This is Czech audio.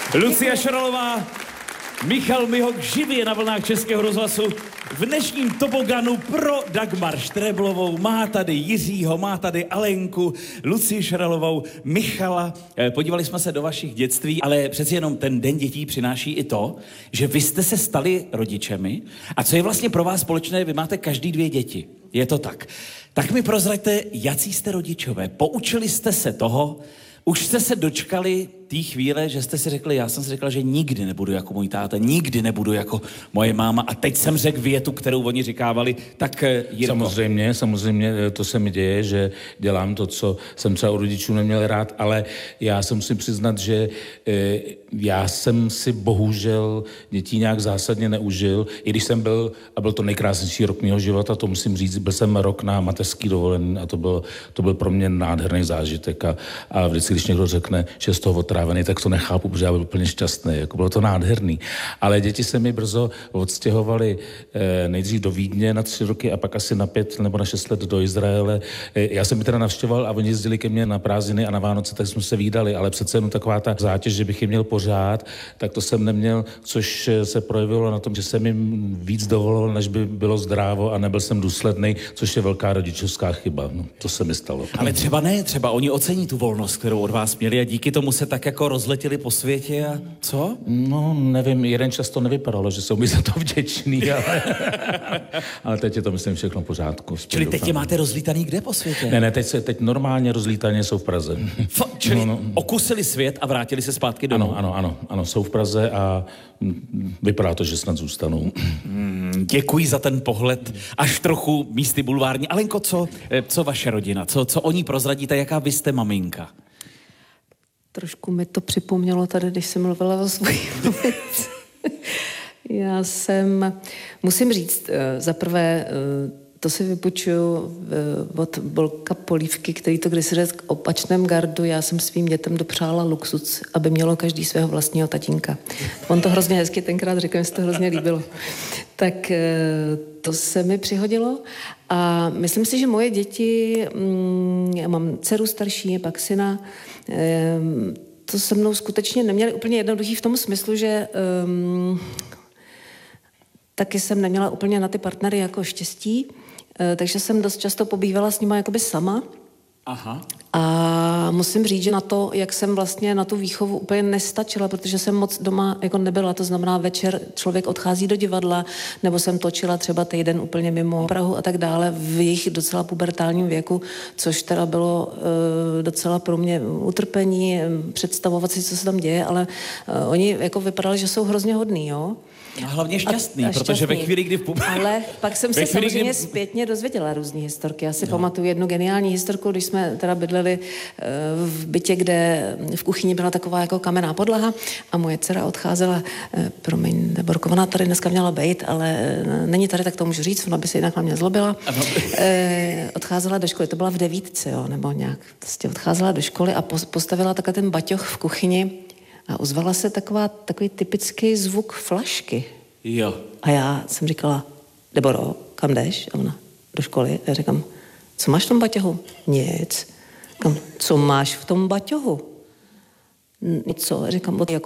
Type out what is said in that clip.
Lucie Šaralová, Michal Mihok živě na vlnách Českého rozhlasu. V dnešním toboganu pro Dagmar Štreblovou má tady Jiřího, má tady Alenku, Lucii Šaralovou, Michala. Podívali jsme se do vašich dětství, ale přeci jenom ten Den dětí přináší i to, že vy jste se stali rodičemi. A co je vlastně pro vás společné, vy máte každý 2 děti. Je to tak. Tak mi prozraďte, jací jste rodičové. Poučili jste se toho, už jste se dočkali té chvíle, že jste si řekli, já jsem si řekla, že nikdy nebudu jako můj táta, nikdy nebudu jako moje máma a teď jsem řekl větu, kterou oni říkávali, tak Jirko. Samozřejmě to se mi děje, že dělám to, co jsem třeba u rodičů neměl rád, ale já se musím přiznat, že já jsem si bohužel dětí nějak zásadně neužil, i když jsem byl, a byl to nejkrásnější rok mého života, to musím říct, byl jsem rok na mateřský dovolený a to byl pro mě nádherný zážitek a vždycky, když někdo řekne, že z toho otrávený, tak to nechápu, protože já byl úplně šťastný, jako bylo to nádherný. Ale děti se mi brzo odstěhovaly nejdřív do Vídně na 3 roky a pak asi na 5 nebo na 6 let do Izraele. Já jsem je teda navštěvoval a oni jezdili ke mně na prázdniny a na Vánoce, tak jsme se vídali, ale přece jenom taková ta zátěž, že bych je měl pořád, tak to jsem neměl, což se projevilo na tom, že jsem jim víc dovolil, než by bylo zdrávo a nebyl jsem důsledný, což je velká rodičovská chyba. No, to se mi stalo. Ale třeba oni ocení tu volnost, kterou od vás měli a díky tomu se tak jako rozletěli po světě a co? No, nevím, jeden čas to nevypadalo, že jsou mi za to vděčný, ale teď je to, myslím, všechno v pořádku. Čili teď je máte rozlítaný kde po světě? Ne, teď normálně rozlítaně jsou v Praze. Čili okusili svět a vrátili se zpátky domů? Ano, jsou v Praze a vypadá to, že snad zůstanou. Děkuji za ten pohled, až trochu místy bulvární. Alenko, co vaše rodina? Co o ní prozradíte, jaká vy jste maminka? Trošku mi to připomnělo tady, když jsem mluvila o svojí mamince. Musím říct, zaprvé, to si vypučuju od Bolka Polívky, který to kdysi řekl k opačném gardu. Já jsem svým dětem dopřála luxus, aby mělo každý svého vlastního tatínka. On to hrozně hezky tenkrát řekl, mi se to hrozně líbilo. Tak to se mi přihodilo a myslím si, že moje děti, já mám dceru starší, pak syna, to se mnou skutečně neměli úplně jednoduchý v tom smyslu, že taky jsem neměla úplně na ty partnery jako štěstí, takže jsem dost často pobývala s nima jakoby sama. Aha. A musím říct, že na to, jak jsem vlastně na tu výchovu úplně nestačila, protože jsem moc doma jako nebyla, to znamená večer člověk odchází do divadla, nebo jsem točila třeba týden úplně mimo Prahu a tak dále v jejich docela pubertálním věku, což teda bylo docela pro mě utrpení, představovat si, co se tam děje, ale oni jako vypadali, že jsou hrozně hodný, jo. A hlavně šťastný, protože ve chvíli, kdy... Ale pak jsem se samozřejmě zpětně dozvěděla různý historky. Já si pamatuju jednu geniální historku, když jsme teda bydleli v bytě, kde v kuchyni byla taková jako kamenná podlaha a moje dcera odcházela, promiň, Borko, ona tady dneska měla bejt, ale není tady, tak to můžu říct, ona by se jinak na mě zlobila. Odcházela do školy, to byla v 9, jo, nebo nějak, prostě odcházela do školy a postavila takhle ten baťoch v kuchyni a ozvala se takový typický zvuk flašky. Jo. A já jsem říkala, Deboro, kam jdeš? A ona, do školy. A já říkám, co máš v tom baťohu? Nic. Říkám, co máš v tom baťohu? Nic, co? A říkám, jako